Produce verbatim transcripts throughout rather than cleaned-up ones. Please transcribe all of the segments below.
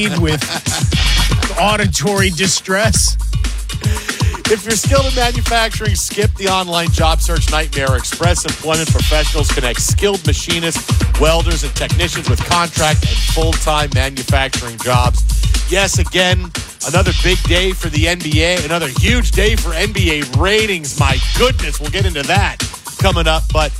with auditory distress. If you're skilled in manufacturing, skip the online job search nightmare. Express Employment Professionals connect skilled machinists, welders, and technicians with contract and full-time manufacturing jobs. Yes, again, another big day for the N B A. Another huge day for N B A ratings. My goodness, we'll get into that coming up. But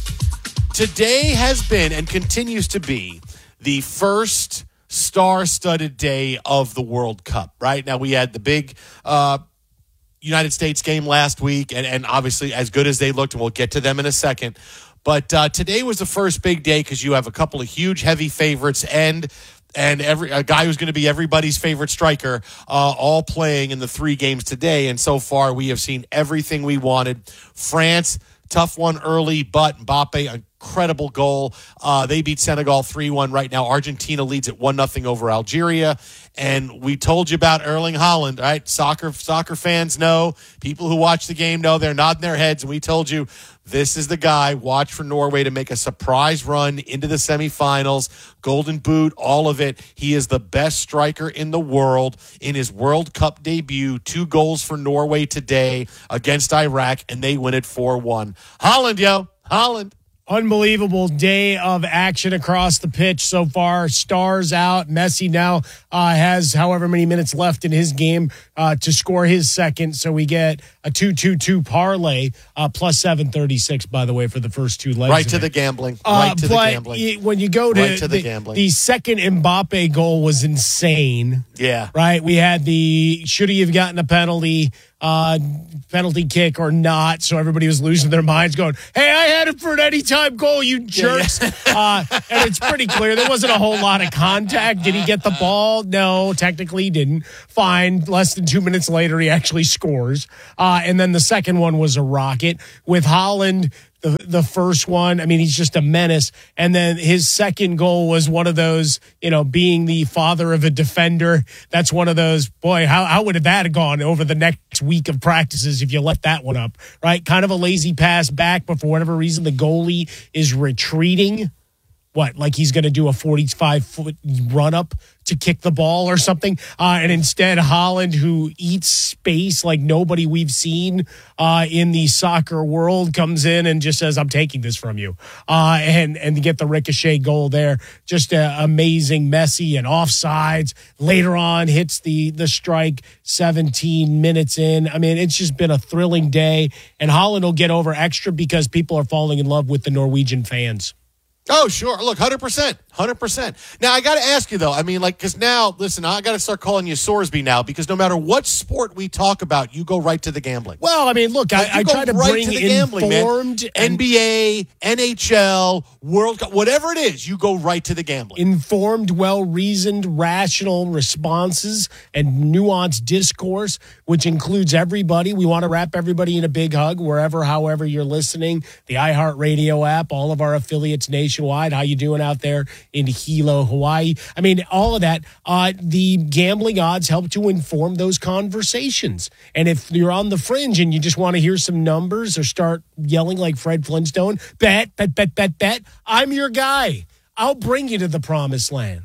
today has been and continues to be the first star-studded day of the World Cup, right? Now, we had the big uh, United States game last week, and, and obviously as good as they looked, and we'll get to them in a second. But uh, today was the first big day because you have a couple of huge, heavy favorites and and every a guy who's going to be everybody's favorite striker uh, all playing in the three games today. And so far, we have seen everything we wanted. France, tough one early, but Mbappe, incredible goal. Uh, they beat Senegal three one right now. Argentina leads at one nothing over Algeria. And we told you about Erling Haaland, right? Soccer soccer fans know. People who watch the game know. They're nodding their heads. And we told you this is the guy. Watch for Norway to make a surprise run into the semifinals. Golden Boot, all of it. He is the best striker in the world in his World Cup debut. Two goals for Norway today against Iraq, and they win it four one. Haaland, yo. Haaland. Unbelievable day of action across the pitch so far. Stars out. Messi now uh, has however many minutes left in his game uh, to score his second. So we get a two two two parlay, uh, plus seven thirty-six, by the way, for the first two legs. Right to it. the gambling. Uh, right to but the gambling. Y- when you go to, right to the, the gambling. The second Mbappe goal was insane. Yeah. Right? We had the, should he have gotten a penalty? Uh, penalty kick or not. So everybody was losing their minds going, hey, I had it for an anytime goal, you jerks. Yeah, yeah. uh, and it's pretty clear there wasn't a whole lot of contact. Did he get the ball? No, technically he didn't. Fine. Less than two minutes later, he actually scores. Uh, and then the second one was a rocket with Haaland. The the first one, I mean, he's just a menace. And then his second goal was one of those, you know, being the father of a defender. That's one of those, boy, how, how would that have gone over the next week of practices if you let that one up, right? Kind of a lazy pass back, but for whatever reason, the goalie is retreating. What, like he's going to do a forty-five foot run up to kick the ball or something? Uh, and instead, Haaland, who eats space like nobody we've seen uh, in the soccer world, comes in and just says, I'm taking this from you. Uh, and, and to get the ricochet goal there, just uh, amazing. Messi and offsides. Later on, hits the, the strike seventeen minutes in. I mean, it's just been a thrilling day. And Haaland will get over extra because people are falling in love with the Norwegian fans. Oh, sure. Look, one hundred percent. one hundred percent. Now, I got to ask you, though. I mean, like, because now, listen, I got to start calling you Sorsby now because no matter what sport we talk about, you go right to the gambling. Well, I mean, look, like, I, I try to right bring to the gambling, informed. Man. N B A, N H L, World Cup, whatever it is, you go right to the gambling. Informed, well-reasoned, rational responses and nuanced discourse, which includes everybody. We want to wrap everybody in a big hug wherever, however you're listening. The iHeartRadio app, all of our affiliates nationwide. How you doing out there in Hilo, Hawaii? I mean, all of that. Uh, the gambling odds help to inform those conversations. And if you're on the fringe and you just want to hear some numbers or start yelling like Fred Flintstone, bet, bet, bet, bet, bet, I'm your guy. I'll bring you to the promised land.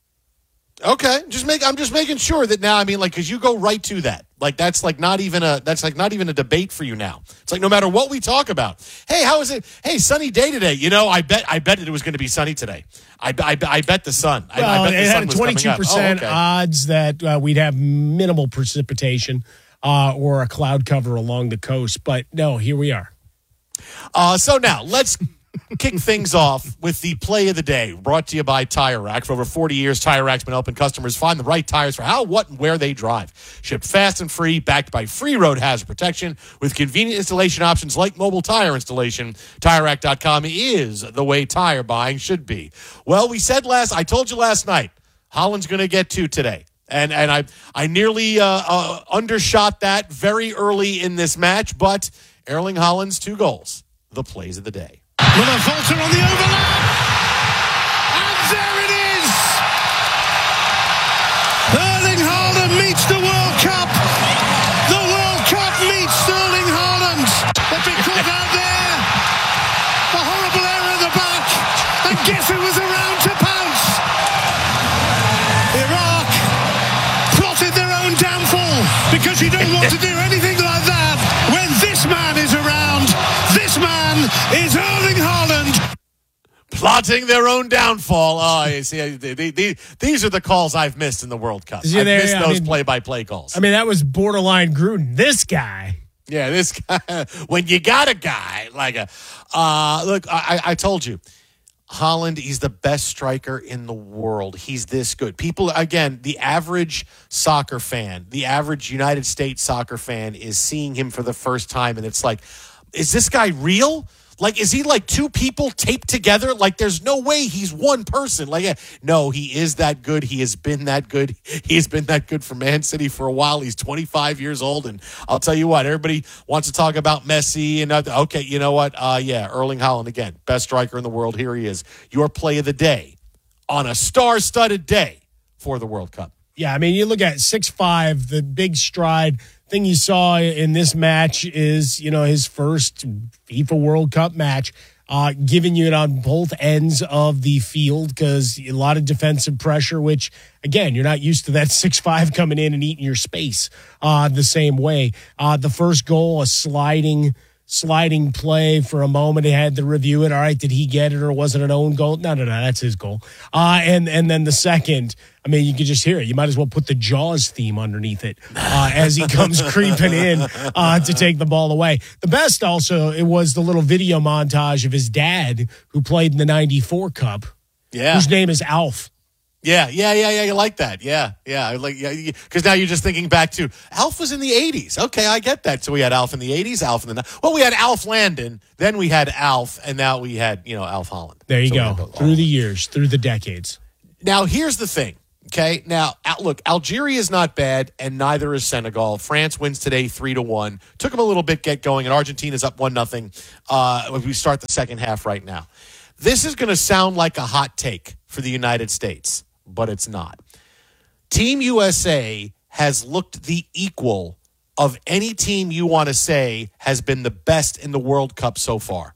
Okay, just make. I'm just making sure that now. I mean, like, because you go right to that. Like, that's like not even a. That's like not even a debate for you now. It's like no matter what we talk about. Hey, how is it? Hey, sunny day today. You know, I bet. I bet it was going to be sunny today. I, I, I bet the sun. I, well, I bet it the sun had was a twenty-two percent oh, okay. odds that uh, we'd have minimal precipitation uh, or a cloud cover along the coast. But no, here we are. Uh, so now let's kick things off with the play of the day, brought to you by Tire Rack. For over forty years, Tire Rack's been helping customers find the right tires for how, what, and where they drive. Shipped fast and free, backed by free road hazard protection with convenient installation options like mobile tire installation. Tire Rack dot com is the way tire buying should be. Well, we said last, I told you last night, Haaland's going to get two today. And and I I nearly uh, uh, undershot that very early in this match, but Erling Haaland's two goals, the plays of the day. With a falter on the overlap. And there it is. Erling Haaland meets the World Cup. The World Cup meets Erling Haaland. The big caught out there. The horrible error at the back. And guess who was around to pounce? Iraq because you don't want to do anything like that when this man is around. This man is Erling Haaland. Plotting their own downfall. Oh, you see, the, the, the, these are the calls I've missed in the World Cup. I've there, missed I those mean, play-by-play calls. I mean, that was borderline Gruden. This guy. Yeah, this guy. When you got a guy like a uh, look, I, I told you, Haaland, he's the best striker in the world. He's this good. People, again, the average soccer fan, the average United States soccer fan is seeing him for the first time, and it's like, is this guy real? Like, is he like two people taped together? Like, there's no way he's one person. Like, yeah, no, he is that good. He has been that good. He has been that good for Man City for a while. He's twenty-five years old. And I'll tell you what, everybody wants to talk about Messi. And other, okay, you know what? Uh, yeah, Erling Haaland, again, best striker in the world. Here he is. Your play of the day on a star-studded day for the World Cup. Yeah, I mean, you look at six five, the big stride. Thing you saw in this match is, you know, his first FIFA World Cup match, uh, giving you it on both ends of the field because a lot of defensive pressure, which, again, you're not used to that six five coming in and eating your space uh, the same way. Uh, the first goal, a sliding sliding play for a moment. He had to review it. All right, did he get it or was it an own goal? No, no, no, that's his goal. Uh, and, and then the second, I mean, you could just hear it. You might as well put the Jaws theme underneath it uh, as he comes creeping in uh, to take the ball away. The best also, it was the little video montage of his dad who played in the ninety-four Cup, yeah, whose name is Alf. Yeah, yeah, yeah, yeah. You like that? Yeah, yeah. I like, yeah, because now you're just thinking back to Alf was in the eighties. Okay, I get that. So we had Alf in the eighties, Alf in the well, we had Alf Landon, then we had Alf, and now we had you know Alf Holland. There you so go. Through the years, through the decades. Now here's the thing. Okay, now look, Algeria is not bad, and neither is Senegal. France wins today, three to one. Took them a little bit get going, and Argentina's up one nothing. Uh, we start the second half right now. This is going to sound like a hot take for the United States, but it's not. Team U S A has looked the equal of any team you want to say has been the best in the World Cup so far.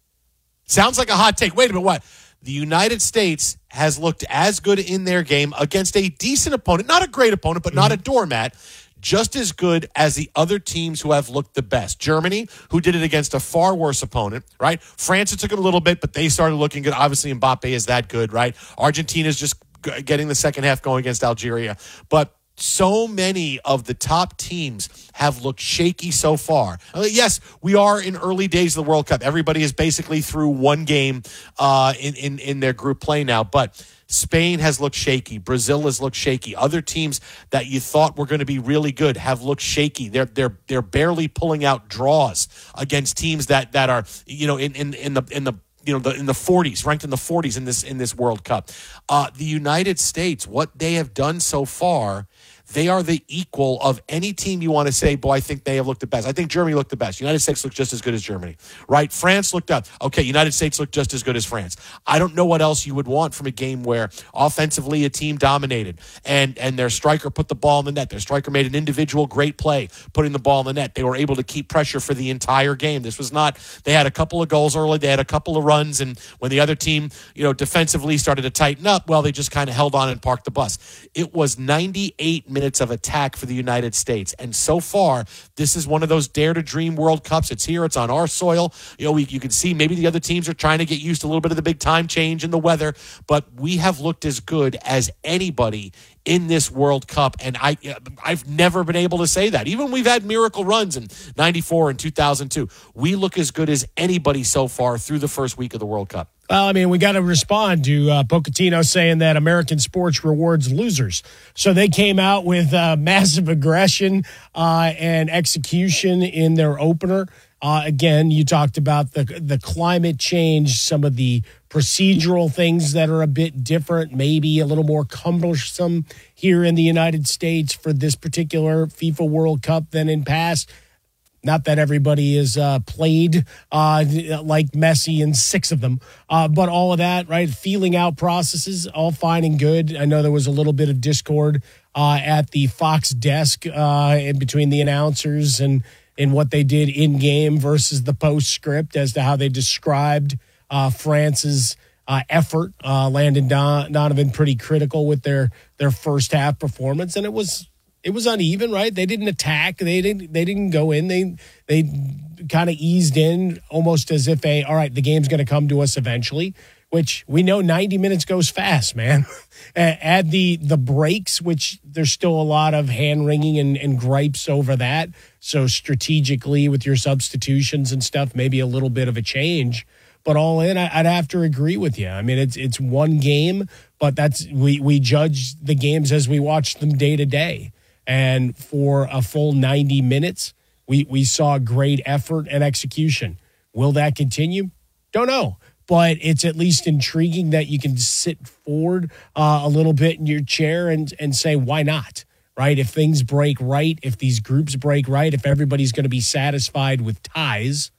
Sounds like a hot take. Wait a minute, what? The United States has looked as good in their game against a decent opponent, not a great opponent, but mm-hmm. not a doormat, just as good as the other teams who have looked the best. Germany, who did it against a far worse opponent, right? France, it took it a little bit, but they started looking good. Obviously, Mbappe is that good, right? Argentina's just getting the second half going against Algeria. But so many of the top teams have looked shaky so far. Uh, yes, we are in early days of the World Cup. Everybody is basically through one game uh, in, in, in their group play now. But Spain has looked shaky. Brazil has looked shaky. Other teams that you thought were going to be really good have looked shaky. They're they're they're barely pulling out draws against teams that that are you know in in, in the in the you know, the, in the forties, ranked in the forties in this in this World Cup. Uh, the United States, what they have done so far, they are the equal of any team you want to say, boy, I think they have looked the best. I think Germany looked the best. United States looked just as good as Germany, right? France looked up. Okay, United States looked just as good as France. I don't know what else you would want from a game where offensively a team dominated and, and their striker put the ball in the net. Their striker made an individual great play putting the ball in the net. They were able to keep pressure for the entire game. This was not, they had a couple of goals early. They had a couple of runs, and when the other team, you know, defensively started to tighten up, well, they just kind of held on and parked the bus. It was ninety-eight minutes minutes of attack for the United States. And so far, this is one of those dare to dream World Cups. It's here. It's on our soil. You know, we, you can see maybe the other teams are trying to get used to a little bit of the big time change in the weather, but we have looked as good as anybody in this World Cup, and I, I've never been able to say that. Even we've had miracle runs in ninety-four and two thousand two. We look as good as anybody so far through the first week of the World Cup. Well, I mean, we got to respond to uh, Pochettino saying that American sports rewards losers. So they came out with uh, massive aggression uh, and execution in their opener. Uh, again, you talked about the the climate change, some of the procedural things that are a bit different, maybe a little more cumbersome here in the United States for this particular FIFA World Cup than in past. Not that everybody is uh, played uh, like Messi in six of them, uh, but all of that, right? Feeling out processes, all fine and good. I know there was a little bit of discord uh, at the Fox desk uh, in between the announcers and, and what they did in game versus the postscript as to how they described uh, France's uh, effort. Uh, Landon Don- Donovan pretty critical with their their first half performance, and it was It was uneven, right? They didn't attack. They didn't. They didn't go in. They they kind of eased in, almost as if a all right, the game's going to come to us eventually. Which we know ninety minutes goes fast, man. Add the the breaks, which there's still a lot of hand wringing and, and gripes over that. So strategically, with your substitutions and stuff, maybe a little bit of a change. But all in, I'd have to agree with you. I mean, it's it's one game, but that's we we judge the games as we watch them day to day. And for a full ninety minutes, we, we saw great effort and execution. Will that continue? Don't know. But it's at least intriguing that you can sit forward uh, a little bit in your chair and, and say, why not? Right? If things break right, if these groups break right, if everybody's going to be satisfied with ties,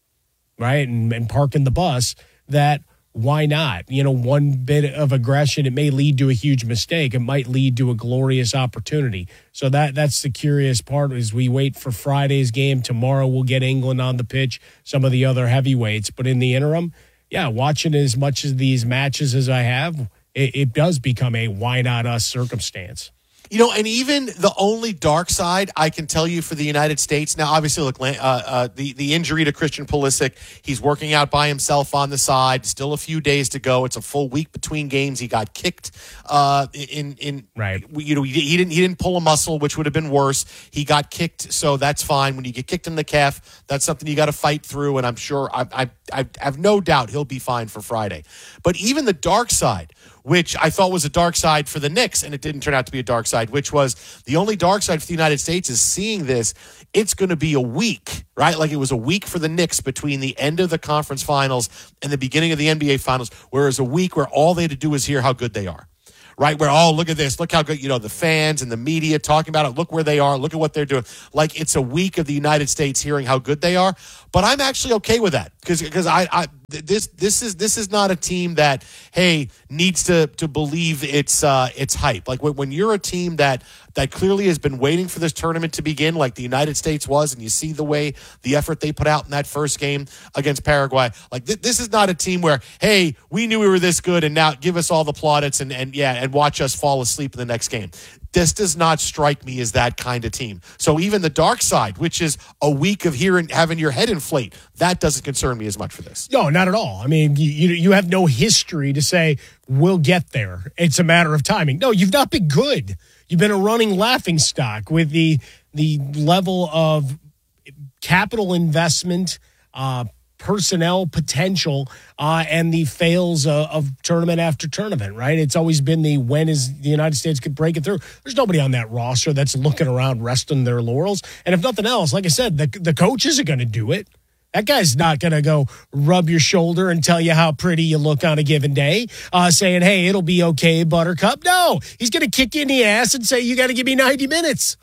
right, and, and parking the bus, that why not? You know, one bit of aggression, it may lead to a huge mistake. It might lead to a glorious opportunity. So that that's the curious part as we wait for Friday's game. Tomorrow we'll get England on the pitch, some of the other heavyweights. But in the interim, yeah, watching as much of these matches as I have, it, it does become a why not us circumstance. You know, and even the only dark side I can tell you for the United States now, obviously, look, uh, uh, the the injury to Christian Pulisic, he's working out by himself on the side. Still a few days to go. It's a full week between games. He got kicked uh, in in right. You know, he, he didn't he didn't pull a muscle, which would have been worse. He got kicked, so that's fine. When you get kicked in the calf, that's something you got to fight through. And I'm sure I, I I have no doubt he'll be fine for Friday. But even the dark side, which I thought was a dark side for the Knicks, and it didn't turn out to be a dark side, which was the only dark side for the United States is seeing this. It's going to be a week, right? Like it was a week for the Knicks between the end of the conference finals and the beginning of the N B A finals, whereas a week where all they had to do is hear how good they are. Right, where, oh, look at this. Look how good, you know, the fans and the media talking about it. Look where they are. Look at what they're doing. Like, it's a week of the United States hearing how good they are. But I'm actually okay with that because because I, I this this is this is not a team that, hey, needs to to believe it's uh it's hype. Like when, when you're a team that that clearly has been waiting for this tournament to begin, like the United States was, and you see the way the effort they put out in that first game against Paraguay. Like th- this is not a team where, hey, we knew we were this good, and now give us all the plaudits and and yeah, and watch us fall asleep in the next game. This does not strike me as that kind of team. So even the dark side, which is a week of hearing having your head inflate, that doesn't concern me as much for this. No, not at all. I mean, you you have no history to say we'll get there. It's a matter of timing. No, you've not been good. You've been a running laughingstock with the the level of capital investment, uh, personnel potential, uh, and the fails uh, of tournament after tournament, right? It's always been the when is the United States could break it through. There's nobody on that roster that's looking around resting their laurels. And if nothing else, like I said, the, the coach isn't going to do it. That guy's not going to go rub your shoulder and tell you how pretty you look on a given day, uh, saying, hey, it'll be okay, Buttercup. No, he's going to kick you in the ass and say, you got to give me ninety minutes.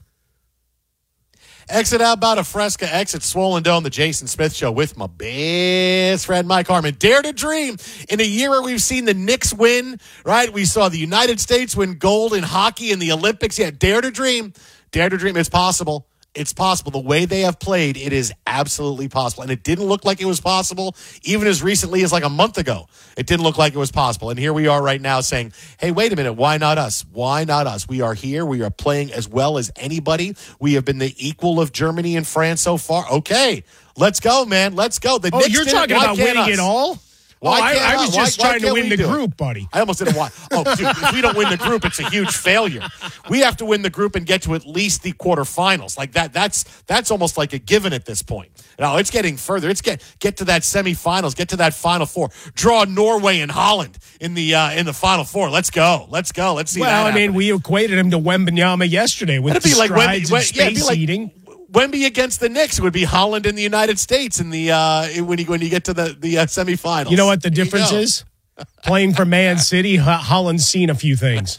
Exit out about a Fresca, exit Swollen Dome, the Jason Smith Show with my best friend Mike Harmon. Dare to dream. In a year where we've seen the Knicks win, right? We saw the United States win gold in hockey in the Olympics. Yeah, dare to dream. Dare to dream. It's possible. It's possible. The way they have played, it is absolutely possible. And it didn't look like it was possible even as recently as like a month ago. It didn't look like it was possible. And here we are right now saying, hey, wait a minute. Why not us? Why not us? We are here. We are playing as well as anybody. We have been the equal of Germany and France so far. Okay, let's go, man. Let's go. The oh, Knicks you're talking about winning us? It all? Why oh, I, I was why, just why trying to win the group, it? buddy. I almost didn't want. Oh, dude, if we don't win the group, it's a huge failure. We have to win the group and get to at least the quarterfinals. Like that. That's that's almost like a given at this point. Now it's getting further. It's get get to that semifinals. Get to that Final Four. Draw Norway and Holland in the uh, in the Final Four. Let's go. Let's go. Let's see. Well, that I mean, we equated him to Wembanyama yesterday with That'd the be like strides Wemby, and space yeah, like, eating. Wemby against the Knicks would be Holland in the United States in the uh, when you when you get to the the uh, semifinals. You know what the difference is? Playing for Man City, Holland's seen a few things.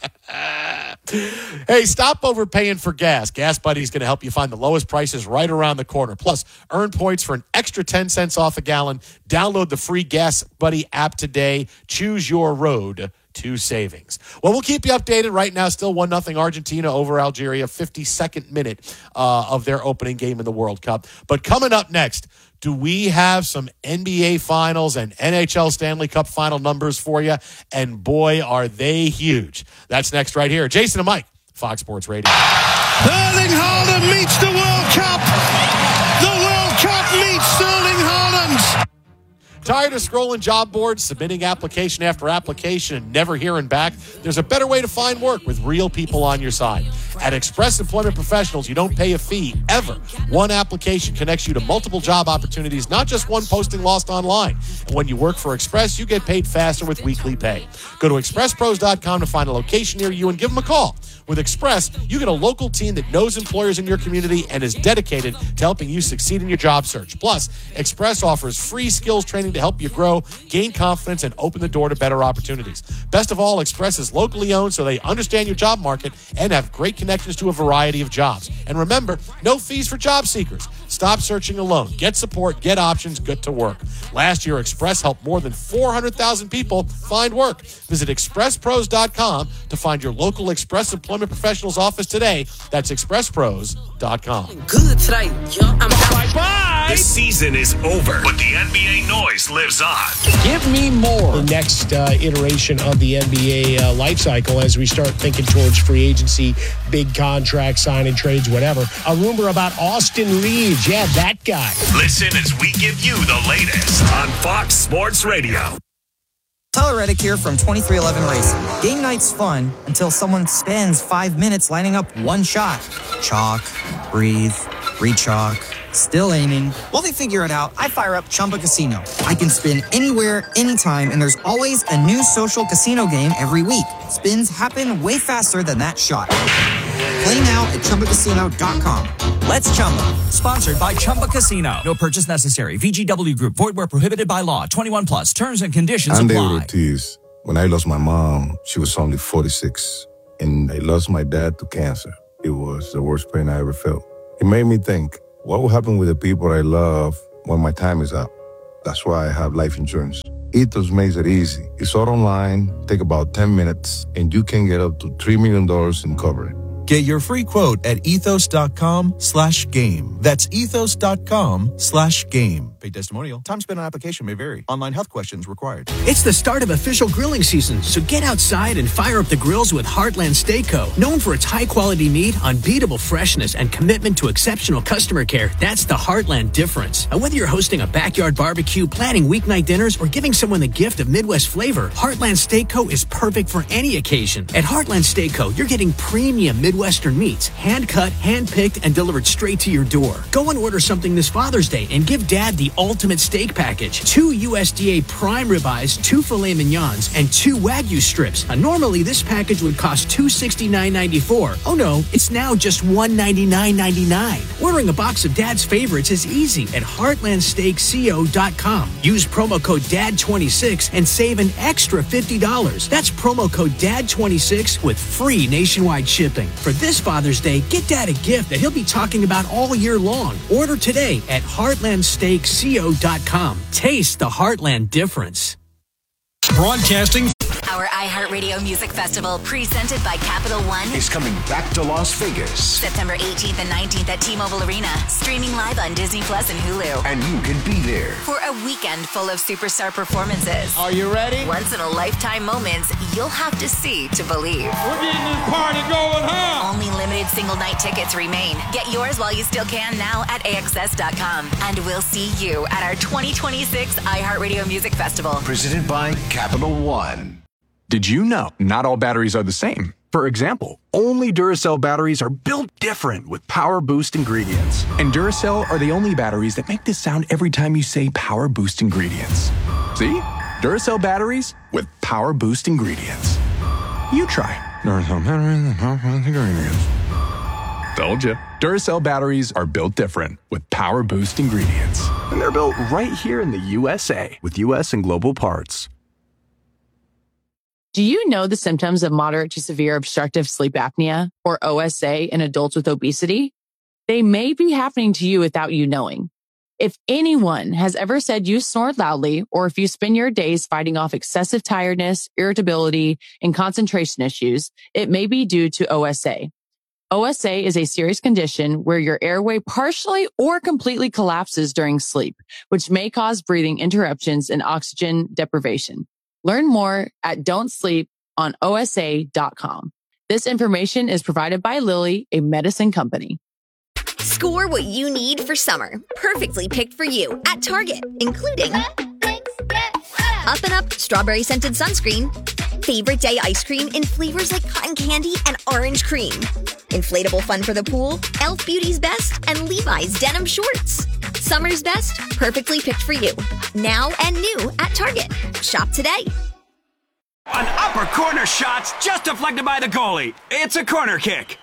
Hey, stop overpaying for gas. Gas Buddy is going to help you find the lowest prices right around the corner. Plus, earn points for an extra ten cents off a gallon. Download the free Gas Buddy app today. Choose your road to savings. Well, we'll keep you updated. Right now, still one nothing Argentina over Algeria, fifty-second minute uh, of their opening game in the World Cup. But coming up next, do we have some N B A Finals and N H L Stanley Cup final numbers for you? And boy, are they huge. That's next right here. Jason and Mike Fox Sports Radio. Erling Haaland meets the World Cup. The World Cup meets Sterling Haaland. Tired of scrolling job boards, submitting application after application, and never hearing back? There's a better way to find work with real people on your side. At Express Employment Professionals, you don't pay a fee, ever. One application connects you to multiple job opportunities, not just one posting lost online. And when you work for Express, you get paid faster with weekly pay. Go to express pros dot com to find a location near you and give them a call. With Express, you get a local team that knows employers in your community and is dedicated to helping you succeed in your job search. Plus, Express offers free skills training to help you grow, gain confidence, and open the door to better opportunities. Best of all, Express is locally owned, so they understand your job market and have great connections to a variety of jobs. And remember, no fees for job seekers. Stop searching alone. Get support, get options, get to work. Last year, Express helped more than four hundred thousand people find work. Visit express pros dot com to find your local Express Employment Professionals office today. That's express pros dot com. Good tonight. I'm Bye-bye. The season is over, but the N B A noise lives on. Give me more. The next uh, iteration of the N B A uh, life cycle as we start thinking towards free agency, big contracts, signing trades, whatever. A rumor about Austin Reeves. Yeah, that guy. Listen as we give you the latest on Fox Sports Radio. Tyler Reddick here from twenty-three eleven Racing. Game night's fun until someone spends five minutes lining up one shot. Chalk, breathe, re-chalk, still aiming. While they figure it out, I fire up Chumba Casino. I can spin anywhere, anytime, and there's always a new social casino game every week. Spins happen way faster than that shot. Play now at chumba casino dot com. Let's Chumba. Sponsored by Chumba Casino. No purchase necessary. V G W Group. Void where prohibited by law. twenty-one plus. Terms and conditions I'm apply. David Ortiz. When I lost my mom, she was only forty-six. And I lost my dad to cancer. It was the worst pain I ever felt. It made me think, what will happen with the people I love when my time is up? That's why I have life insurance. Ethos makes it easy. It's all online, take about ten minutes, and you can get up to three million dollars in coverage. Get your free quote at ethos.com slash game. That's ethos.com slash game. Paid testimonial. Time spent on application may vary. Online health questions required. It's the start of official grilling season, so get outside and fire up the grills with Heartland Steak Co. Known for its high-quality meat, unbeatable freshness, and commitment to exceptional customer care, that's the Heartland difference. And whether you're hosting a backyard barbecue, planning weeknight dinners, or giving someone the gift of Midwest flavor, Heartland Steak Co. is perfect for any occasion. At Heartland Steak Co., you're getting premium Midwest Midwestern meats, hand-cut, hand-picked, and delivered straight to your door. Go and order something this Father's Day and give Dad the ultimate steak package. Two U S D A prime ribeyes, two filet mignons, and two Wagyu strips. Now, normally, this package would cost two hundred sixty-nine dollars and ninety-four cents. Oh no, it's now just one hundred ninety-nine dollars and ninety-nine cents. Ordering a box of Dad's favorites is easy at heartland steak co dot com. Use promo code D A D twenty-six and save an extra fifty dollars. That's promo code D A D twenty-six with free nationwide shipping. For this Father's Day, get Dad a gift that he'll be talking about all year long. Order today at heartland steak co dot com. Taste the Heartland difference. Broadcasting. Our iHeartRadio Music Festival, presented by Capital One, is coming back to Las Vegas. September eighteenth and nineteenth at T-Mobile Arena. Streaming live on Disney Plus and Hulu. And you can be there for a weekend full of superstar performances. Are you ready? Once-in-a-lifetime moments you'll have to see to believe. We're getting this party going, huh? Only limited single-night tickets remain. Get yours while you still can now at A X S dot com. And we'll see you at our twenty twenty-six iHeartRadio Music Festival. Presented by Capital One. Did you know not all batteries are the same? For example, only Duracell batteries are built different with Power Boost ingredients. And Duracell are the only batteries that make this sound every time you say Power Boost ingredients. See? Duracell batteries with Power Boost ingredients. You try. Duracell batteries with Power Boost ingredients. Told you. Duracell batteries are built different with Power Boost ingredients. And they're built right here in the U S A with U S and global parts. Do you know the symptoms of moderate to severe obstructive sleep apnea, or O S A, in adults with obesity? They may be happening to you without you knowing. If anyone has ever said you snore loudly, or if you spend your days fighting off excessive tiredness, irritability, and concentration issues, it may be due to O S A. O S A is a serious condition where your airway partially or completely collapses during sleep, which may cause breathing interruptions and oxygen deprivation. Learn more at Don't Sleep on O S A dot com. This information is provided by Lilly, a medicine company. Score what you need for summer. Perfectly picked for you at Target, including Up and Up strawberry scented sunscreen, favorite day ice cream in flavors like cotton candy and orange cream, inflatable fun for the pool, e l f Beauty's Best, and Levi's denim shorts. Summer's best, perfectly picked for you. Now and new at Target. Shop today. An upper corner shot's just deflected by the goalie. It's a corner kick.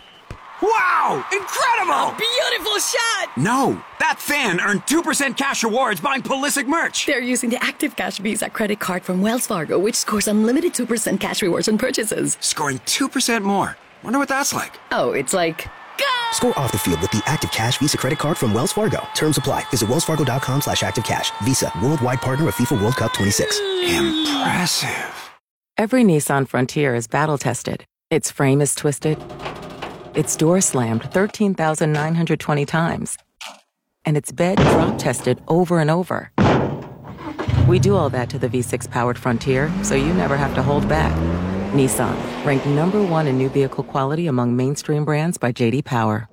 Wow! Incredible! Beautiful shot! No, that fan earned two percent cash rewards buying Pulisic merch. They're using the Active Cash Visa credit card from Wells Fargo, which scores unlimited two percent cash rewards on purchases. Scoring two percent more. Wonder what that's like. Oh, it's like... Score off the field with the Active Cash Visa credit card from Wells Fargo. Terms apply. Visit wellsfargo.com slash active cash. Visa, worldwide partner of FIFA World Cup twenty-six. Impressive. Every Nissan Frontier is battle-tested. Its frame is twisted. Its door slammed thirteen thousand nine hundred twenty times. And its bed drop-tested over and over. We do all that to the V six powered Frontier, so you never have to hold back. Nissan, ranked number one in new vehicle quality among mainstream brands by J D Power.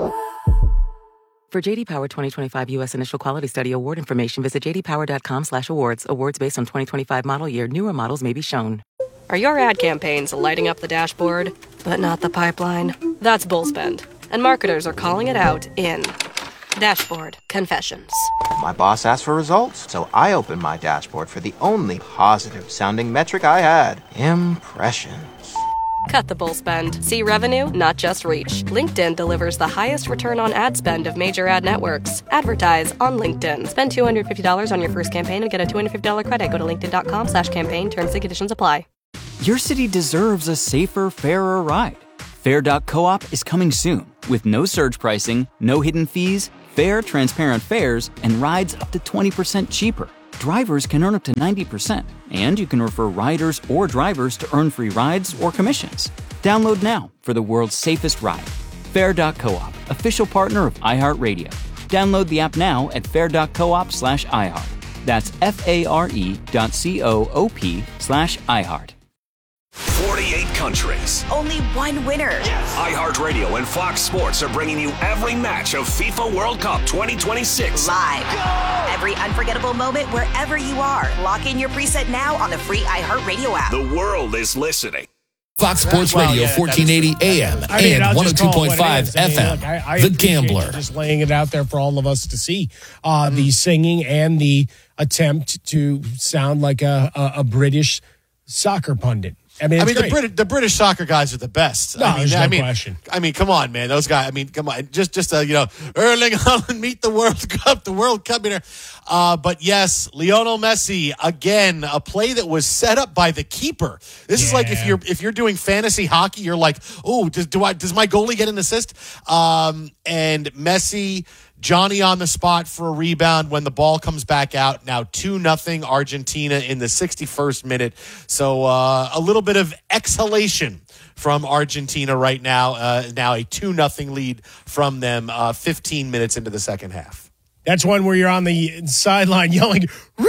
For J D Power twenty twenty-five U S Initial Quality Study award information, visit jdpower.com slash awards. Awards based on twenty twenty-five model year. Newer models may be shown. Are your ad campaigns lighting up the dashboard, but not the pipeline? That's Bullspend. And marketers are calling it out in Dashboard Confessions. My boss asked for results, so I opened my dashboard for the only positive-sounding metric I had. Impressions. Cut the bull spend. See revenue, not just reach. LinkedIn delivers the highest return on ad spend of major ad networks. Advertise on LinkedIn. Spend two hundred fifty dollars on your first campaign and get a two hundred fifty dollars credit. Go to linkedin.com slash campaign. Terms and conditions apply. Your city deserves a safer, fairer ride. Fair dot coop is coming soon with no surge pricing, no hidden fees, fair, transparent fares, and rides up to twenty percent cheaper. Drivers can earn up to ninety percent, and you can refer riders or drivers to earn free rides or commissions. Download now for the world's safest ride. Fair dot coop, official partner of iHeartRadio. Download the app now at fair dot coop slash iHeart. That's F-A-R-E dot C-O-O-P slash iHeart. forty-eight countries. Only one winner. iHeartRadio and Fox Sports are bringing you every match of FIFA World Cup twenty twenty-six. Live. Go! Every unforgettable moment wherever you are. Lock in your preset now on the free iHeartRadio app. The world is listening. Fox Sports well, Radio, yeah, fourteen eighty A M I mean, and one oh two point five F M. Look, I, I the Gambler. Just laying it out there for all of us to see. Uh, mm-hmm. The singing and the attempt to sound like a, a, a British soccer pundit. I mean, I mean the, great. Brit- the British soccer guys are the best. No, I mean, there's no I mean, question. I mean, come on, man. Those guys, I mean, come on. Just, just uh, you know, Erling Haaland meet the World Cup, the World Cup winner. Uh, but yes, Lionel Messi, again, a play that was set up by the keeper. This yeah. is like if you're if you're doing fantasy hockey, you're like, oh, does, do I, does my goalie get an assist? Um, and Messi, Johnny on the spot for a rebound when the ball comes back out. Now two nothing Argentina in the sixty-first minute. So uh, a little bit of exhalation from Argentina right now. Uh, now a two nothing lead from them uh, fifteen minutes into the second half. That's one where you're on the sideline yelling,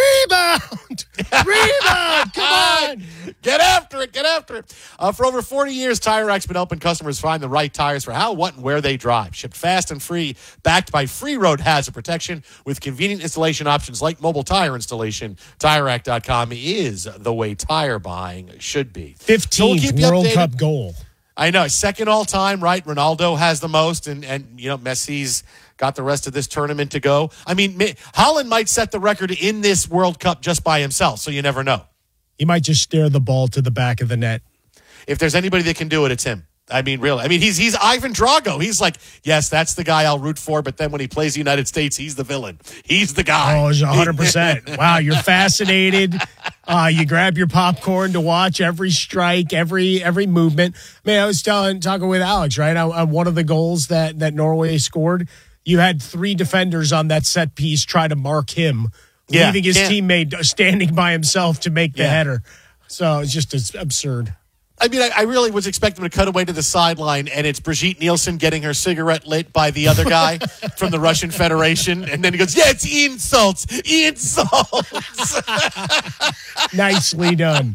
rebound, rebound, come on. Get after it, get after it. Uh, for over forty years, TireRack's been helping customers find the right tires for how, what, and where they drive. Shipped fast and free, backed by free road hazard protection with convenient installation options like mobile tire installation. Tire Rack dot com is the way tire buying should be. fifteenth so we'll World updated. Cup goal. I know, second all time, right? Ronaldo has the most, and, and you know, Messi's got the rest of this tournament to go. I mean, Haaland might set the record in this World Cup just by himself, so you never know. He might just steer the ball to the back of the net. If there's anybody that can do it, it's him. I mean, really. I mean, he's he's Ivan Drago. He's like, yes, that's the guy I'll root for, but then when he plays the United States, he's the villain. He's the guy. Oh, one hundred percent. Wow, you're fascinated. Uh, you grab your popcorn to watch every strike, every every movement. I mean, I was telling, talking with Alex, right, on, on one of the goals that, that Norway scored. You had three defenders on that set piece try to mark him, yeah, leaving his can't. teammate standing by himself to make the yeah. header. So it's just it's absurd. I mean, I, I really was expecting him to cut away to the sideline, and it's Brigitte Nielsen getting her cigarette lit by the other guy from the Russian Federation. And then he goes, yeah, it's insults. Insults. Nicely done.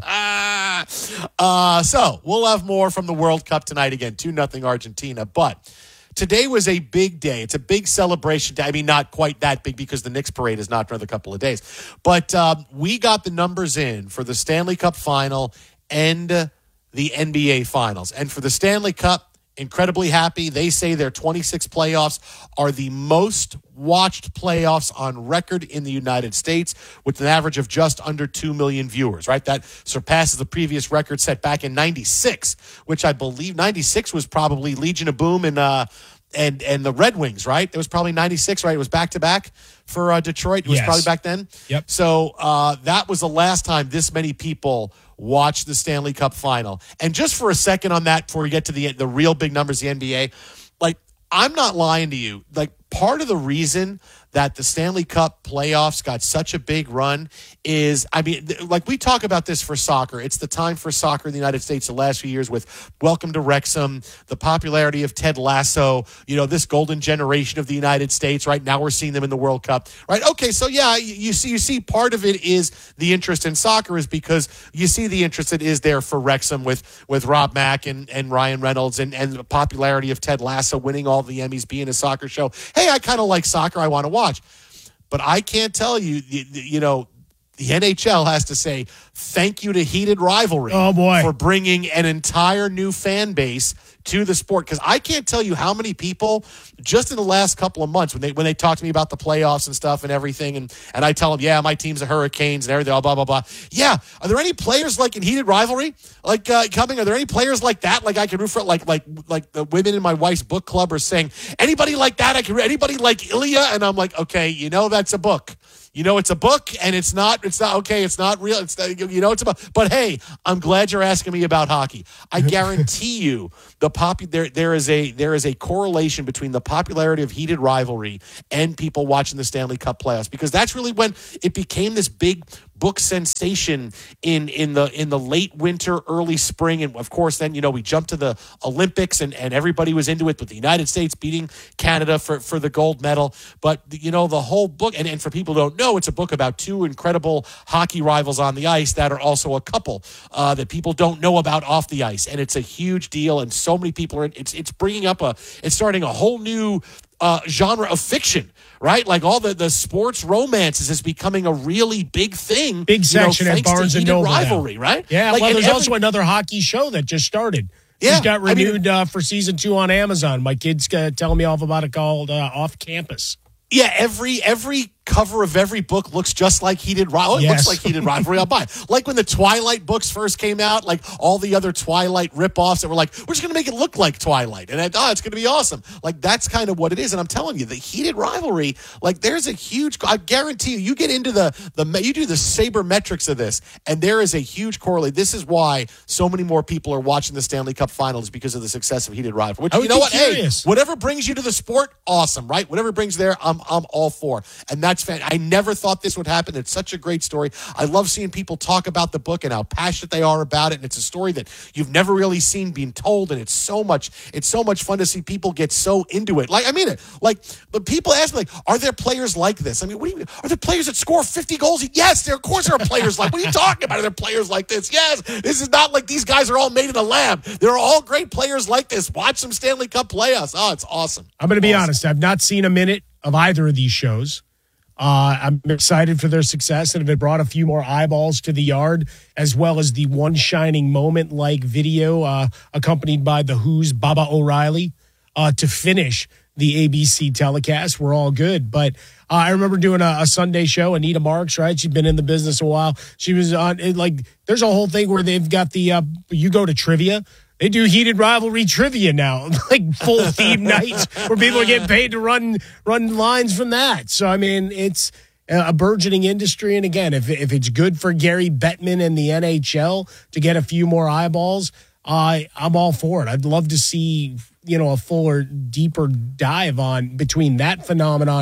Uh, so we'll have more from the World Cup tonight again, two nothing Argentina. But today was a big day. It's a big celebration day. I mean, not quite that big because the Knicks parade is not for another couple of days. But um, we got the numbers in for the Stanley Cup final and uh, the N B A Finals. And for the Stanley Cup, incredibly happy. They say their twenty-six playoffs are the most watched playoffs on record in the United States, with an average of just under two million viewers, right? That surpasses the previous record set back in ninety-six, which I believe ninety-six was probably Legion of Boom and uh, and and the Red Wings, right? It was probably ninety-six, right? It was back-to-back for uh, Detroit. It was yes. probably back then. Yep. So uh, that was the last time this many people watched the Stanley Cup final. And just for a second on that, before we get to the the real big numbers, the N B A, like, I'm not lying to you. Like, part of the reason that the Stanley Cup playoffs got such a big run is, I mean, th- like we talk about this for soccer. It's the time for soccer in the United States the last few years with Welcome to Wrexham, the popularity of Ted Lasso, you know, this golden generation of the United States. Right now we're seeing them in the World Cup, right? Okay, so yeah, you, you see, you see part of it is the interest in soccer is because you see the interest that is there for Wrexham with, with Rob Mack and, and Ryan Reynolds and, and the popularity of Ted Lasso winning all the Emmys, being a soccer show. Hey, I kind of like soccer. I want to watch. But I can't tell you, you, you know, the N H L has to say thank you to Heated Rivalry oh boy. for bringing an entire new fan base to the sport. Because I can't tell you how many people just in the last couple of months when they when they talk to me about the playoffs and stuff and everything, and, and I tell them, yeah, my team's the Hurricanes and everything, blah, blah, blah. Yeah, are there any players like in Heated Rivalry like uh, coming? Are there any players like that like I can root for? Like like like the women in my wife's book club are saying, anybody like that I can root? Anybody like Ilya? And I'm like, okay, you know that's a book. You know, it's a book, and it's not, it's not, okay, it's not real. It's not, you know, it's about, but hey, I'm glad you're asking me about hockey. I guarantee you the pop, there, there is a, there is a correlation between the popularity of Heated Rivalry and people watching the Stanley Cup playoffs, because that's really when it became this big book sensation in, in the, in the late winter, early spring. And of course, then, you know, we jumped to the Olympics and, and everybody was into it, with the United States beating Canada for, for the gold medal. But, you know, the whole book, and, and for people who don't know, it's a book about two incredible hockey rivals on the ice that are also a couple uh, that people don't know about off the ice. And it's a huge deal. And so many people are, it's, it's bringing up a, it's starting a whole new uh, genre of fiction, right? Like all the, the sports romances is becoming a really big thing. Big section you know, at Barnes and Noble rivalry, now. right? Yeah, like, well, there's every, also another hockey show that just started. Yeah, Just got renewed I mean, uh, for season two on Amazon. My kid's uh, telling me all about it, called uh, Off Campus. Yeah, every every cover of every book looks just like Heated Rivalry. Oh, it yes. looks like Heated Rivalry. I'll buy it. Like when the Twilight books first came out, like all the other Twilight ripoffs that were like, we're just going to make it look like Twilight. And I thought, oh, it's going to be awesome. Like, that's kind of what it is. And I'm telling you, the Heated Rivalry, like, there's a huge, I guarantee you, you get into the, the you do the sabermetrics of this, and there is a huge correlate. This is why so many more people are watching the Stanley Cup Finals, because of the success of Heated Rivalry. Which, you know what? Curious. Hey, whatever brings you to the sport, awesome, right? Whatever brings there, I'm, I'm all for. And that's fan. I never thought this would happen. It's such a great story. I love seeing people talk about the book and how passionate they are about it. And it's a story that you've never really seen being told. And it's so much, it's so much fun to see people get so into it. Like, I mean it. Like, but people ask me, like, are there players like this? I mean, what do you mean? Are there players that score fifty goals? Yes, there, of course there are players like, what are you talking about? Are there players like this? Yes. This is not like these guys are all made in a lab. There are all great players like this. Watch some Stanley Cup playoffs. Oh, it's awesome. I'm going to be awesome. honest. I've not seen a minute of either of these shows. Uh, I'm excited for their success, and if it brought a few more eyeballs to the yard, as well as the one shining moment like video uh, accompanied by The Who's Baba O'Reilly uh, to finish the A B C telecast, we're all good. But uh, I remember doing a, a Sunday show, Anita Marks, right? She'd been in the business a while. She was on, it, like, there's a whole thing where they've got the, uh, you go to trivia. They do Heated Rivalry trivia now, like full theme nights where people are getting paid to run run lines from that. So, I mean, it's a burgeoning industry. And again, if if it's good for Gary Bettman and the N H L to get a few more eyeballs, uh, I'm all for it. I'd love to see, you know, a fuller, deeper dive on between that phenomenon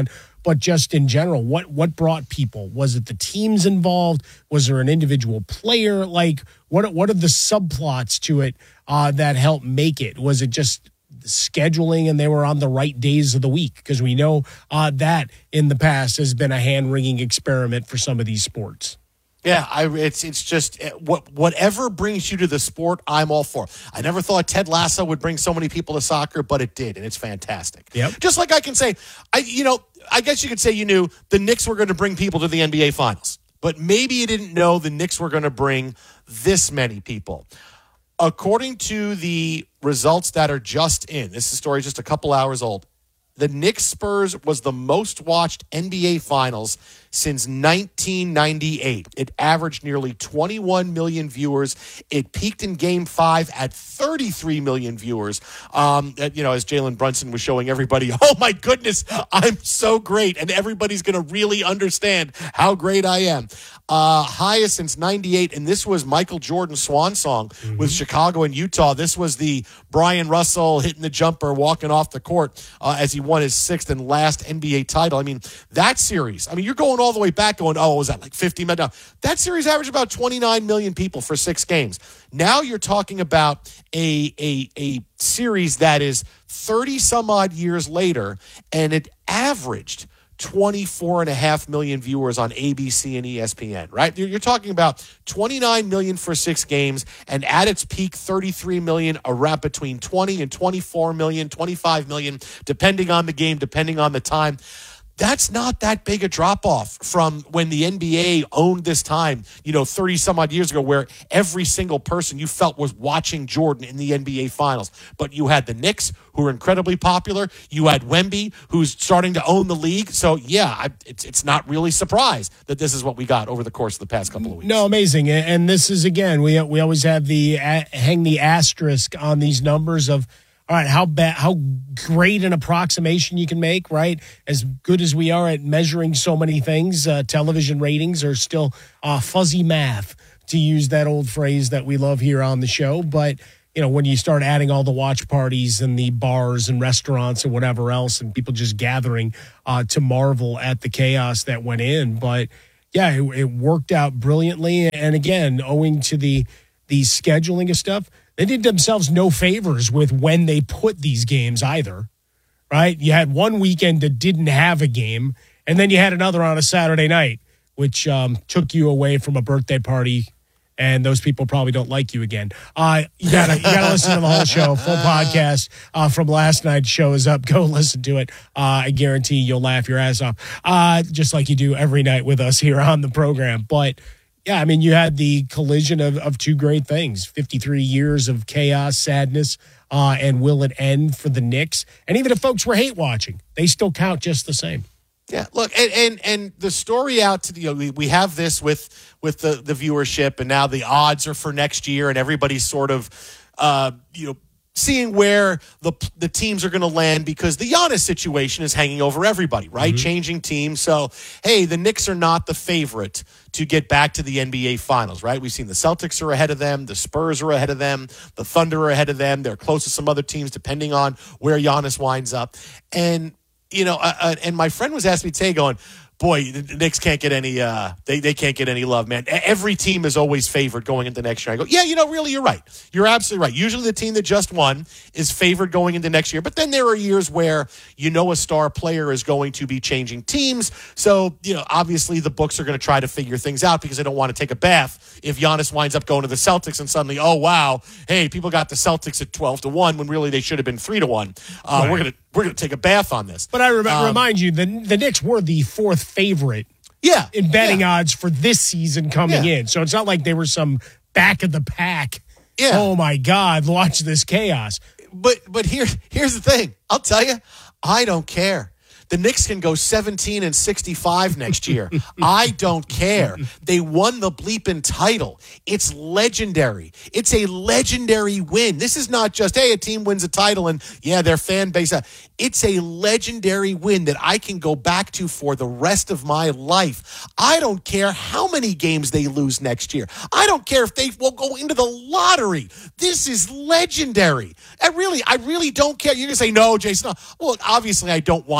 but just in general, what what brought people? Was it the teams involved? Was there an individual player? Like, what what are the subplots to it uh, that helped make it? Was it just scheduling and they were on the right days of the week? Because we know uh, that in the past has been a hand-wringing experiment for some of these sports. Yeah, I, it's it's just what whatever brings you to the sport, I'm all for. I never thought Ted Lasso would bring so many people to soccer, but it did, and it's fantastic. Yep. Just like I can say, I you know, I guess you could say you knew the Knicks were going to bring people to the N B A Finals, but maybe you didn't know the Knicks were going to bring this many people. According to the results that are just in, this is a story just a couple hours old. The Knicks Spurs was the most watched N B A Finals since nineteen ninety-eight. It averaged nearly twenty-one million viewers. It peaked in Game Five at thirty-three million viewers. Um, you know, as Jalen Brunson was showing everybody, oh my goodness, I'm so great, and everybody's going to really understand how great I am. Uh, highest since ninety-eight, and this was Michael Jordan's swan song mm-hmm. with Chicago and Utah. This was the Brian Russell hitting the jumper, walking off the court uh, as he won his sixth and last N B A title. I mean, that series, I mean, you're going all the way back going, oh, was that like fifty million? No, that series averaged about twenty-nine million people for six games. Now you're talking about a, a, a series that is thirty some odd years later, and it averaged twenty-four and a half million viewers on A B C and E S P N, right? You're talking about twenty-nine million for six games, and at its peak, thirty-three million, a wrap between twenty and twenty-four million, twenty-five million, depending on the game, depending on the time. That's not that big a drop-off from when the N B A owned this time, you know, thirty some odd years ago, where every single person you felt was watching Jordan in the N B A Finals. But you had the Knicks, who are incredibly popular. You had Wemby, who's starting to own the league. So, yeah, I, it's, it's not really surprised that this is what we got over the course of the past couple of weeks. No, amazing. And this is, again, we we always have the uh, hang the asterisk on these numbers of, all right, how bad, how great an approximation you can make, right? As good as we are at measuring so many things, uh, television ratings are still uh, fuzzy math, to use that old phrase that we love here on the show. But, you know, when you start adding all the watch parties and the bars and restaurants and whatever else, and people just gathering uh, to marvel at the chaos that went in. But, yeah, it, it worked out brilliantly. And, again, owing to the the scheduling of stuff, they did themselves no favors with when they put these games either, right? You had one weekend that didn't have a game, and then you had another on a Saturday night, which um, took you away from a birthday party, and those people probably don't like you again. Uh, you gotta you gotta listen to the whole show. Full podcast uh, from last night's show is up. Go listen to it. Uh, I guarantee you'll laugh your ass off, uh, just like you do every night with us here on the program. But yeah, I mean, you had the collision of, of two great things, fifty-three years of chaos, sadness, uh, and will it end for the Knicks? And even if folks were hate watching, they still count just the same. Yeah, look, and and, and the story out to the, you know, we, we have this with with the, the viewership, and now the odds are for next year, and everybody's sort of, uh, you know, seeing where the the teams are going to land, because the Giannis situation is hanging over everybody, right? Mm-hmm. Changing teams. So, hey, the Knicks are not the favorite to get back to the N B A Finals, right? We've seen the Celtics are ahead of them. The Spurs are ahead of them. The Thunder are ahead of them. They're close to some other teams, depending on where Giannis winds up. And, you know, uh, uh, and my friend was asking me today going, boy, the Knicks can't get any, uh, they, they can't get any love, man. Every team is always favored going into next year. I go, yeah, you know, really, you're right. You're absolutely right. Usually the team that just won is favored going into next year. But then there are years where you know a star player is going to be changing teams. So, you know, obviously the books are going to try to figure things out, because they don't want to take a bath if Giannis winds up going to the Celtics and suddenly, oh, wow, hey, people got the Celtics at twelve to one when really they should have been three to one. Uh, right. We're going to we're going to take a bath on this. But I rem- um, remind you, the, the Knicks were the fourth favorite yeah, in betting yeah. odds for this season coming yeah. in. So it's not like they were some back of the pack. Yeah. Oh, my God, watch this chaos. But but here here's the thing. I'll tell you, I don't care. The Knicks can go seventeen and sixty-five next year. I don't care. They won the bleeping title. It's legendary. It's a legendary win. This is not just, hey, a team wins a title and, yeah, their fan base. Uh, it's a legendary win that I can go back to for the rest of my life. I don't care how many games they lose next year. I don't care if they will go into the lottery. This is legendary. I really, I really don't care. You're going to say, no, Jason. No. Well, obviously I don't want them to.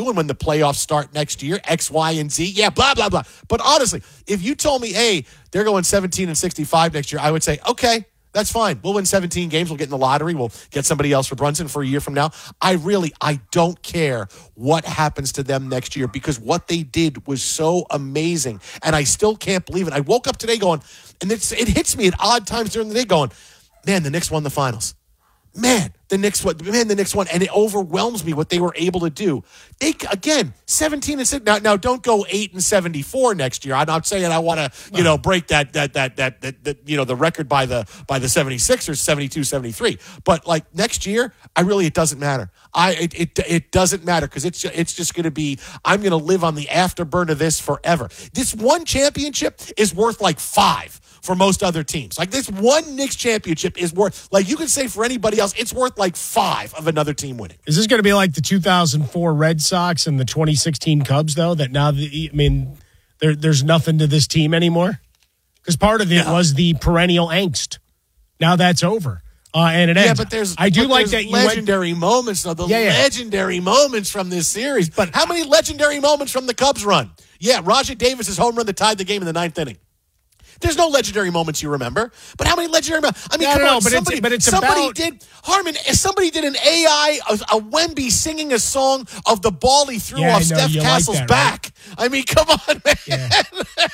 do, and when the playoffs start next year, X, Y, and Z, yeah, blah, blah, blah. But honestly, if you told me, hey, they're going seventeen and sixty-five next year, I would say, okay, that's fine. We'll win seventeen games. We'll get in the lottery. We'll get somebody else for Brunson for a year from now. I really, I don't care what happens to them next year because what they did was so amazing. And I still can't believe it. I woke up today going, and it's, it hits me at odd times during the day going, man, the Knicks won the finals. Man, the Knicks won. Man, the Knicks won, and it overwhelms me what they were able to do. They again, seventeen and six. Now, now, don't go eight and seventy-four next year. I'm not saying I want to, you know, break that that that that that, that you know the record by the by the seventy-sixers, seventy-two, seventy-three. But like next year, I really it doesn't matter. I it it, it doesn't matter because it's it's just going to be. I'm going to live on the afterburn of this forever. This one championship is worth like five for most other teams. Like this one Knicks championship is worth, like you could say for anybody else, it's worth like five of another team winning. Is this going to be like the two thousand four Red Sox and the twenty sixteen Cubs, though, that now, the, I mean, there, there's nothing to this team anymore? Because part of it yeah. was the perennial angst. Now that's over. Uh, and it ends. Yeah, but there's I do but like there's that you legendary went, moments, though. The yeah, yeah. legendary moments from this series. But how many legendary moments from the Cubs run? Yeah, Rajai Davis's home run that tied the game in the ninth inning. There's no legendary moments you remember, but how many legendary moments? I mean, no, come no, on, no, but somebody, it's, but it's somebody about... did, Harmon, somebody did an A I, a, a Wemby singing a song of the ball he threw yeah, off know, Steph Castle's like that, back. Right? I mean, come on, man. Yeah.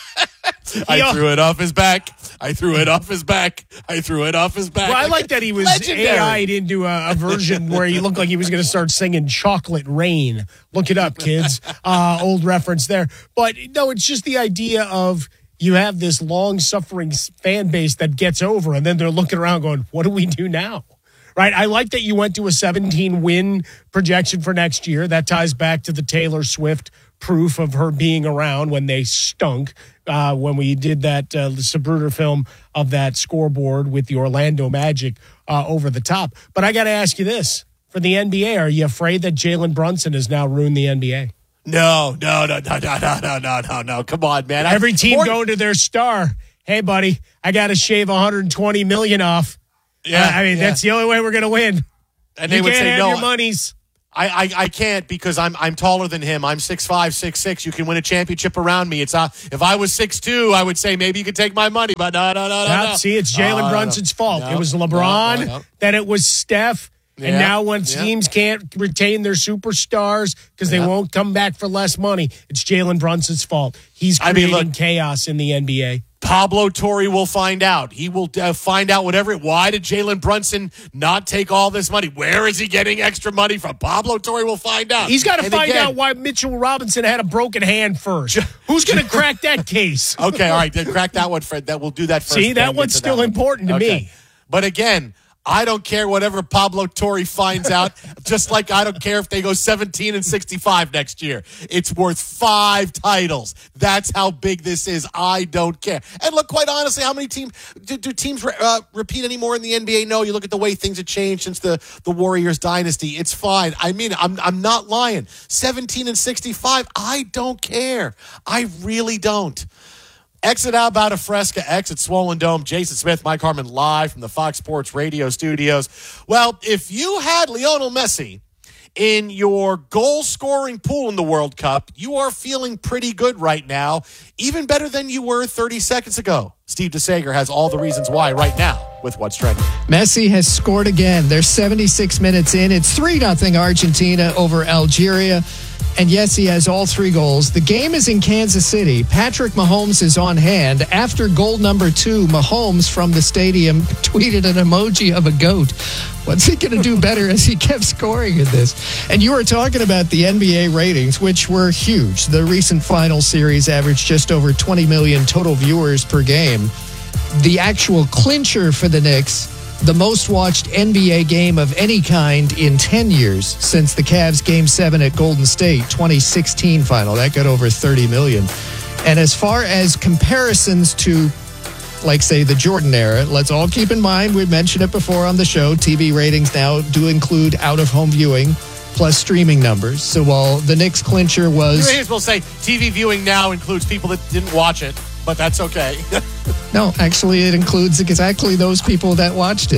I Yo. threw it off his back. I threw it off his back. I threw it off his back. Well, I like that he was legendary. A I'd into a, a version where he looked like he was going to start singing Chocolate Rain. Look it up, kids. Uh, old reference there. But no, it's just the idea of you have this long-suffering fan base that gets over, and then they're looking around going, what do we do now? Right? I like that you went to a seventeen-win projection for next year. That ties back to the Taylor Swift proof of her being around when they stunk, uh, when we did that uh, Sabruder film of that scoreboard with the Orlando Magic uh, over the top. But I got to ask you this. For the N B A, are you afraid that Jalen Brunson has now ruined the N B A? No, no, no, no, no, no, no, no, no, no. Come on, man. Every team More- going to their star. Hey, buddy, I got to shave one hundred twenty million dollars off. Yeah, uh, I mean, yeah. that's the only way we're going to win. And you they would can't say, have no, your monies. I, I, I can't because I'm I'm taller than him. I'm six five, six six. You can win a championship around me. It's uh, if I was six two, I would say maybe you could take my money, but no, no, no, no. Now, no. see, it's Jalen Uh, Brunson's fault. no, it was no, LeBron, no, no. then it was Steph, and Yeah, now when yeah. teams can't retain their superstars because they Yeah. won't come back for less money, it's Jalen Brunson's fault. He's I creating mean, look- chaos in the N B A. Pablo Torre will find out. He will uh, find out whatever. Why did Jalen Brunson not take all this money? Where is he getting extra money from? Pablo Torre will find out. He's got to And find again- out why Mitchell Robinson had a broken hand first. Who's going to crack that case? Okay, all right, then crack that one, Fred. That we'll do that first. See, that then get one's to still one. important to Okay. me. But again, I don't care whatever Pablo Torre finds out, just like I don't care if they go seventeen and sixty-five next year. It's worth five titles. That's how big this is. I don't care. And look, quite honestly, how many teams do, do teams uh, repeat anymore in the N B A? No, you look at the way things have changed since the, the Warriors dynasty. It's fine. I mean, I'm I'm not lying. seventeen and sixty-five, I don't care. I really don't. Exit out about a Fresca, exit Swollen Dome. Jason Smith, Mike Harmon live from the Fox Sports Radio studios. Well, if you had Lionel Messi in your goal-scoring pool in the World Cup, you are feeling pretty good right now, even better than you were thirty seconds ago. Steve DeSager has all the reasons why right now with What's Trending. Messi has scored again. They're seventy-six minutes in. It's three nothing Argentina over Algeria. And yes, he has all three goals. The game is in Kansas City. Patrick Mahomes is on hand. After goal number two, Mahomes from the stadium tweeted an emoji of a goat. What's he going to do better as he kept scoring in this? And you were talking about the N B A ratings, which were huge. The recent final series averaged just over twenty million total viewers per game. The actual clincher for the Knicks, the most watched N B A game of any kind in ten years since the Cavs Game seven at Golden State twenty sixteen final. That got over thirty million. And as far as comparisons to, like, say, the Jordan era, let's all keep in mind, we've mentioned it before on the show, T V ratings now do include out-of-home viewing plus streaming numbers. So while the Knicks clincher was... You may as well say T V viewing now includes people that didn't watch it, but that's okay. No, actually, it includes exactly those people that watched it.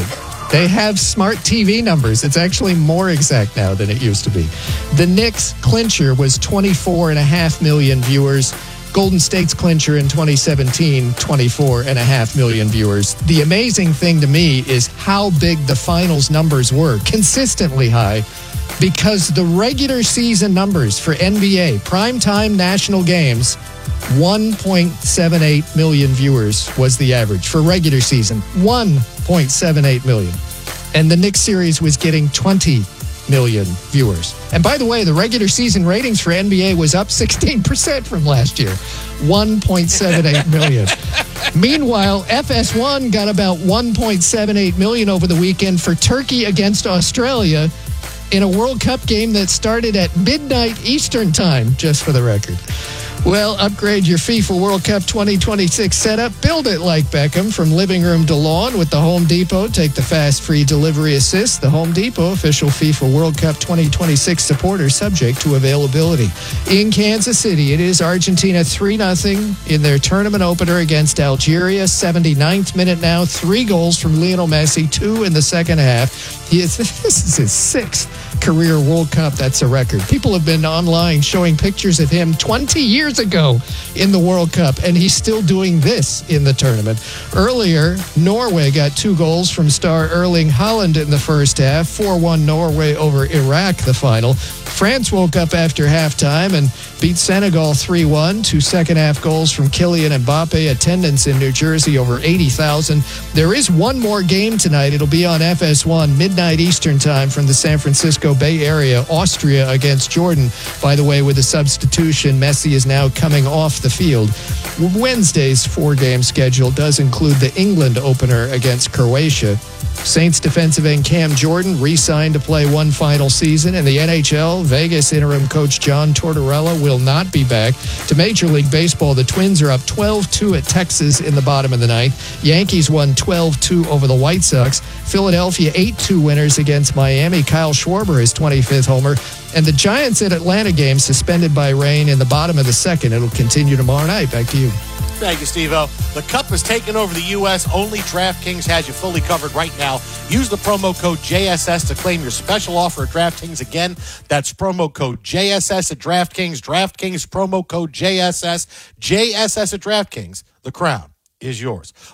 They have smart T V numbers. It's actually more exact now than it used to be. The Knicks clincher was twenty-four and a half million viewers. Golden State's clincher in twenty seventeen, twenty-four and a half million viewers. The amazing thing to me is how big the finals numbers were, consistently high, because the regular season numbers for N B A, primetime national games, one point seven eight million viewers was the average for regular season. one point seven eight million. And the Knicks series was getting twenty million viewers. And by the way, the regular season ratings for N B A was up sixteen percent from last year. one point seven eight million. Meanwhile, F S one got about one point seven eight million over the weekend for Turkey against Australia in a World Cup game that started at midnight Eastern time, just for the record. Well, upgrade your FIFA World Cup twenty twenty-six setup. Build it like Beckham from living room to lawn with the Home Depot. Take the fast, free delivery assist. The Home Depot, official FIFA World Cup twenty twenty-six supporter, subject to availability. In Kansas City, it is Argentina three nothing in their tournament opener against Algeria. seventy-ninth minute now. Three goals from Lionel Messi, two in the second half. He is, this is his sixth career World Cup. That's a record. People have been online showing pictures of him twenty years ago in the World Cup, and he's still doing this in the tournament. Earlier, Norway got two goals from star Erling Haaland in the first half. four one Norway over Iraq, the final. France woke up after halftime and beat Senegal three one. Two second-half goals from Kylian Mbappe. Attendance in New Jersey over eighty thousand. There is one more game tonight. It'll be on F S one, midnight Eastern time from the San Francisco Bay Area. Austria against Jordan. By the way, with a substitution, Messi is now coming off the field. Wednesday's four-game schedule does include the England opener against Croatia. Saints defensive end Cam Jordan re-signed to play one final season. In the N H L, Vegas interim coach John Tortorella will not be back. To Major League Baseball, the Twins are up twelve two at Texas in the bottom of the ninth. Yankees won twelve two over the White Sox. Philadelphia eight two winners against Miami. Kyle Schwarber, his twenty-fifth homer. And the Giants at Atlanta game suspended by rain in the bottom of the second. It'll continue tomorrow night. Back to you. Thank you, Steve-O. The Cup has taken over the U S. Only DraftKings has you fully covered right now. Use the promo code J S S to claim your special offer at DraftKings. Again, that's promo code J S S at DraftKings. DraftKings promo code J S S. J S S at DraftKings. The crown is yours.